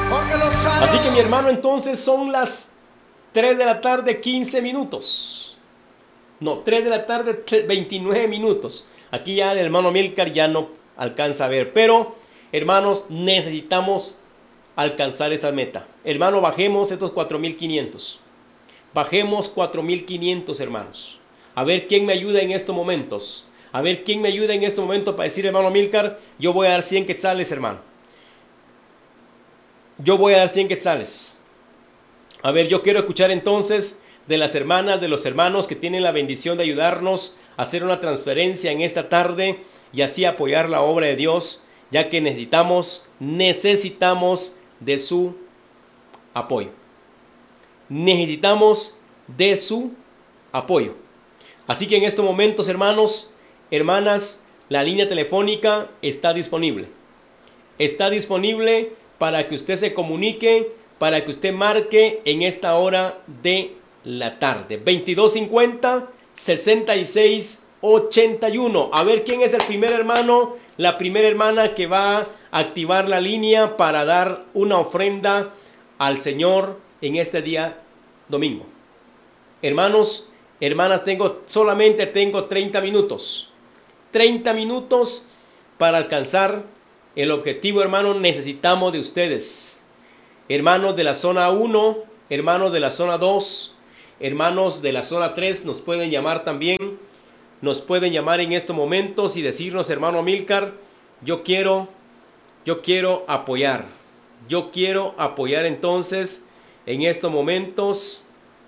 Así que mi hermano, entonces son las 3 de la tarde 15 minutos. No, 3 de la tarde 29 minutos. Aquí ya el hermano Milcar ya no alcanza a ver. Pero, hermanos, necesitamos alcanzar esta meta. Hermano, bajemos estos 4.500. Bajemos 4.500, hermanos. A ver quién me ayuda en estos momentos. A ver quién me ayuda en este momento para decir, hermano Milcar, yo voy a dar 100 quetzales, hermano. Yo voy a dar 100 quetzales. A ver, yo quiero escuchar entonces de las hermanas, de los hermanos que tienen la bendición de ayudarnos a hacer una transferencia en esta tarde y así apoyar la obra de Dios, ya que necesitamos de su apoyo. Necesitamos de su apoyo. Así que en estos momentos, hermanos, hermanas, la línea telefónica está disponible. Está disponible para que usted se comunique, para que usted marque en esta hora de la tarde. 2250-6681. A ver quién es el primer hermano, la primera hermana que va a activar la línea para dar una ofrenda al Señor en este día domingo. Hermanos, hermanas, solamente tengo 30 minutos. 30 minutos para alcanzar el objetivo, hermanos. Necesitamos de ustedes. Hermanos de la zona 1, hermanos de la zona 2, hermanos de la zona 3, nos pueden llamar también. Nos pueden llamar en estos momentos y decirnos, hermano Milcar, yo quiero apoyar. Yo quiero apoyar entonces en estos momentos.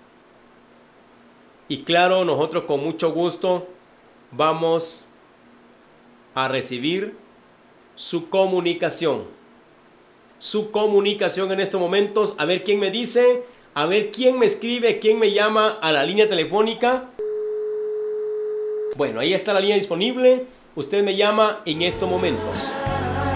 Y claro, nosotros con mucho gusto vamos a recibir su comunicación. Su comunicación en estos momentos. A ver quién me dice, a ver quién me escribe, quién me llama a la línea telefónica. Bueno, ahí está la línea disponible. Usted me llama en estos momentos.